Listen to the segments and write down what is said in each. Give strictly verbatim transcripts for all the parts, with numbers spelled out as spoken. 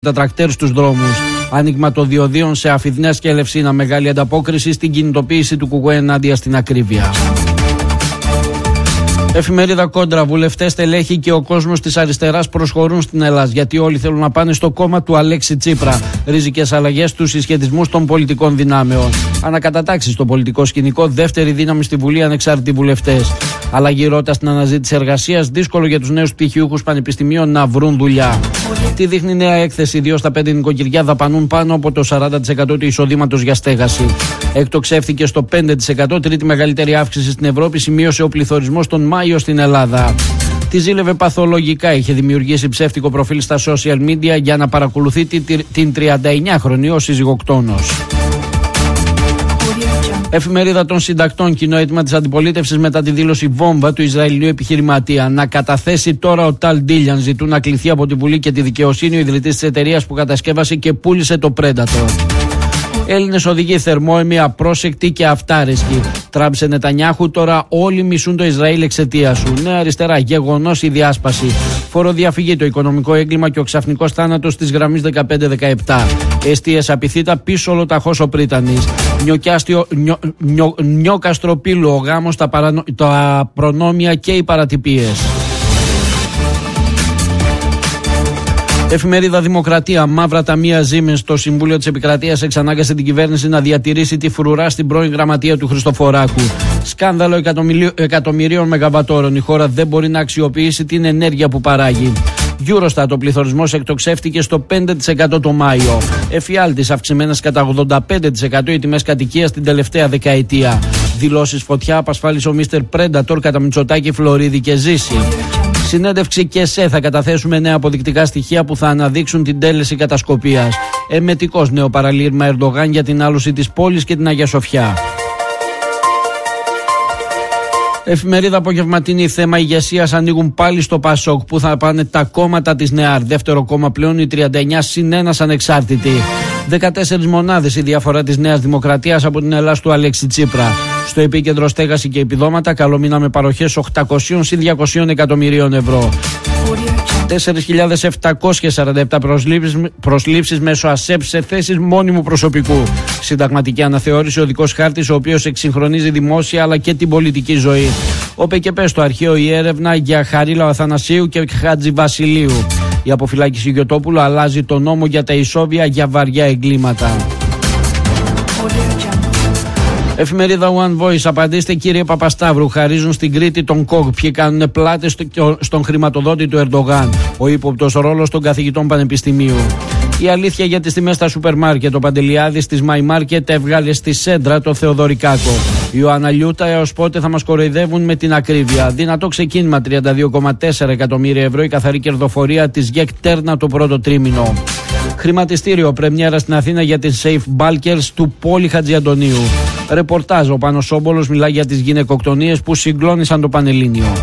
τα τρακτέρ στους δρόμους. Άνοιγμα των διοδίων σε Αφιδνές και Ελευσίνα. Μεγάλη ανταπόκριση στην κινητοποίηση του Κουκουέ ενάντια στην ακρίβεια. Εφημερίδα Κόντρα. Βουλευτές, στελέχη και ο κόσμος της αριστεράς προσχωρούν στην Ελλάδα. Γιατί όλοι θέλουν να πάνε στο κόμμα του Αλέξη Τσίπρα. Ριζικές αλλαγές στους συσχετισμούς των πολιτικών δυνάμεων. Ανακατατάξεις στο πολιτικό σκηνικό. Δεύτερη δύναμη στη Βουλή, ανεξάρτητοι βουλευτές. Αλλαγή ρότα στην αναζήτηση εργασίας. Δύσκολο για τους νέους πτυχιούχους πανεπιστημίων να βρουν δουλειά. Τι δείχνει νέα έκθεση. Δύο στα πέντε νοικοκυριά δαπανούν πάνω από το σαράντα τοις εκατό του εισοδήματος για στέγαση. Εκτοξεύθηκε στο πέντε τοις εκατό. Τρίτη μεγαλύτερη αύξηση στην Ευρώπη. Σημείωσε ο πληθωρισμός τον Μάιο στην Ελλάδα. Τη ζήλευε παθολογικά. Είχε δημιουργήσει ψεύτικο προφίλ στα social media για να παρακολουθεί την τριανταεννιάχρονη ως συζυγοκτόνος. Εφημερίδα των Συντακτών. Κοινό αίτημα της αντιπολίτευσης μετά τη δήλωση βόμβα του Ισραηλινού επιχειρηματία. Να καταθέσει τώρα ο Ταλ Ντίλιαν. Ζητούν να κληθεί από τη Βουλή και τη δικαιοσύνη ο ιδρυτής της εταιρείας που κατασκεύασε και πούλησε το Predator. Έλληνες οδηγοί θερμόαιμοι, απρόσεκτοι και αυτάρεσκοι. Τραμπ σε Νετανιάχου, τώρα όλοι μισούν το Ισραήλ εξαιτίας σου. Νέα αριστερά, γεγονός η διάσπαση. Φοροδιαφυγή, το οικονομικό έγκλημα και ο ξαφνικός θάνατος της γραμμής δεκαπέντε δεκαεπτά. Εστίες απειθήτα, πίσω ολοταχώς ο Πρίτανης. Νιοκιάστιο, νιο, νιο, νιοκαστροπύλου, ο γάμος, τα, παρανο, τα προνόμια και οι παρατυπίες. Εφημερίδα Δημοκρατία. Μαύρα ταμεία Siemens. Το Συμβούλιο της Επικρατείας εξανάγκασε την κυβέρνηση να διατηρήσει τη φρουρά στην πρώην γραμματεία του Χριστοφοράκου. Σκάνδαλο εκατομμυρίων μεγαβατόρων. Η χώρα δεν μπορεί να αξιοποιήσει την ενέργεια που παράγει. Eurostat. Ο πληθωρισμός εκτοξεύτηκε στο πέντε τοις εκατό το Μάιο. Εφιάλτης. Αυξημένες κατά ογδόντα πέντε τοις εκατό οι τιμές κατοικίας την τελευταία δεκαετία. Δηλώσεις φωτιά. Απασφάλισε ο μίστερ Predator κατά Μητσοτάκη, Φλωρίδη και Ζήση. Συνέντευξη και ΣΕ. Θα καταθέσουμε νέα αποδεικτικά στοιχεία που θα αναδείξουν την τέλεση κατασκοπίας. Εμετικός νέο παραλήρημα Ερντογάν για την άλωση της πόλης και την Αγία Σοφιά. Εφημερίδα Απογευματινή. Θέμα ηγεσίας ανοίγουν πάλι στο Πασόκ. Που θα πάνε τα κόμματα της ΝΕΑΡ. Δεύτερο κόμμα πλέον οι τριάντα εννιά συν ένας ανεξάρτητοι. δεκατέσσερις μονάδες η διαφορά της Νέας Δημοκρατίας από την Ελλάδα του Αλέξη Τσίπρα. Στο επίκεντρο στέγαση και επιδόματα. Καλό μήνα με παροχές οκτακόσια συν διακόσια εκατομμυρίων ευρώ. τέσσερις χιλιάδες επτακόσιες σαράντα επτά προσλήψεις, προσλήψεις μέσω ΑΣΕΠ σε θέσεις μόνιμου προσωπικού. Συνταγματική αναθεώρηση, οδικός χάρτης, ο οποίος εξυγχρονίζει δημόσια αλλά και την πολιτική ζωή. Ο ΠΚΠ στο αρχαίο, η έρευνα για Χαρίλαο Αθανασίου και Χάτζη Βασιλείου. Η αποφυλάκηση Γιωτόπουλου αλλάζει τον νόμο για τα ισόβια για βαριά εγκλήματα. Εφημερίδα One Voice. Απαντήστε κύριε Παπασταύρου. Χαρίζουν στην Κρήτη τον ΚΟΚ. Ποιοι κάνουν πλάτες στον χρηματοδότη του Ερντογάν. Ο ύποπτος ρόλος των καθηγητών πανεπιστημίου. Η αλήθεια για τις τιμές στα σούπερ μάρκετ. Ο Παντελιάδης της My Market έβγαλε στη Σέντρα το Θεοδωρικάκο. Η Ιωάννα Λιούτα, έως πότε θα μας κοροϊδεύουν με την ακρίβεια. Δυνατό ξεκίνημα τριάντα δύο κόμμα τέσσερα εκατομμύρια ευρώ η καθαρή κερδοφορία της ΓΕΚ Τέρνα το πρώτο τρίμηνο. Χρηματιστήριο. Πρεμιέρα στην Αθήνα για τις Safe Bulkers του Πόλη Χατζιαντονίου. Ρεπορτάζ. Ο Πάνος Σόμπολος μιλάει για τις γυναικοκτονίες που συγκλώνησαν το Πανελλήνιο.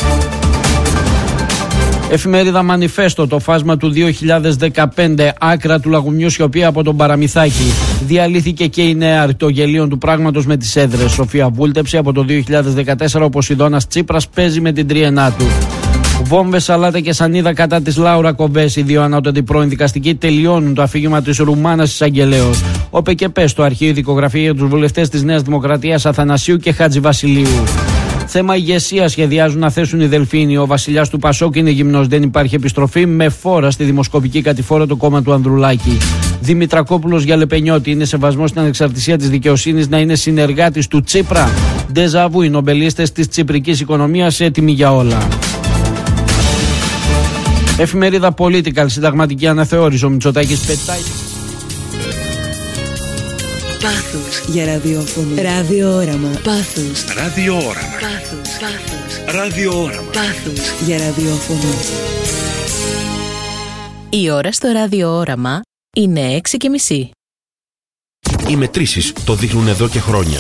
Εφημερίδα Μανιφέστο. Το φάσμα του δύο χιλιάδες δεκαπέντε. Άκρα του Λαγουμιού σιωπή από τον Παραμυθάκη. Διαλύθηκε και η νέα το γελίων του πράγματος με τις έδρες. Σοφία Βούλτεψη από το δύο χιλιάδες δεκατέσσερα. Ο Ποσειδώνας Τσίπρας παίζει με την τριενά του. Βόμβες, σαλάτα και σανίδα κατά της Λάουρα Κομπές. Οι δύο ανώτατοι πρώην δικαστικοί τελειώνουν το αφήγημα της Ρουμάνας Εισαγγελέως. Ο ΠΚΠ στο αρχείο ειδικογραφία για τους βουλευτές της Νέας Δημοκρατίας Αθανασίου και Χάτζη Βασιλείου. Θέμα ηγεσία σχεδιάζουν να θέσουν οι Δελφίνοι. Ο βασιλιάς του Πασόκ είναι γυμνός. Δεν υπάρχει επιστροφή. Με φόρα στη δημοσκοπική κατηφόρα το κόμμα του Ανδρουλάκη. Δημητρακόπουλος για Λεπενιώτη. Είναι σεβασμό στην ανεξαρτησία της δικαιοσύνης να είναι συνεργάτης του Τσίπρα. Ντεζαβού οι νομπελίστες της τσιπρικής οικονομίας έτοιμοι για όλα. Εφημερίδα Political. Συνταγματική αναθεώρηση. Ο Μητσοτάκης πετάει. Πάθος για ραδιόφωνο. Ραδιόραμα. Πάθος. Ραδιόραμα. Πάθος. Πάθος. Ραδιόραμα. Πάθος για ραδιόφωνο. Η ώρα στο ραδιόραμα είναι έξι και μισή. Οι μετρήσεις το δείχνουν εδώ και χρόνια.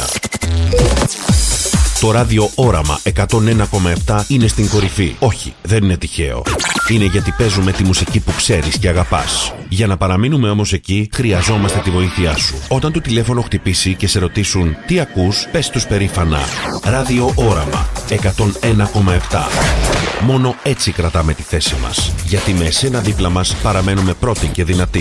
Το ράδιο Όραμα εκατόν ένα κόμμα επτά είναι στην κορυφή. Όχι, δεν είναι τυχαίο. Είναι γιατί παίζουμε τη μουσική που ξέρεις και αγαπάς. Για να παραμείνουμε όμως εκεί, χρειαζόμαστε τη βοήθειά σου. Όταν το τηλέφωνο χτυπήσει και σε ρωτήσουν τι ακούς, πες τους περήφανα. Ράδιο Όραμα εκατόν ένα κόμμα επτά. Μόνο έτσι κρατάμε τη θέση μας. Γιατί με εσένα δίπλα μας παραμένουμε πρώτοι και δυνατοί.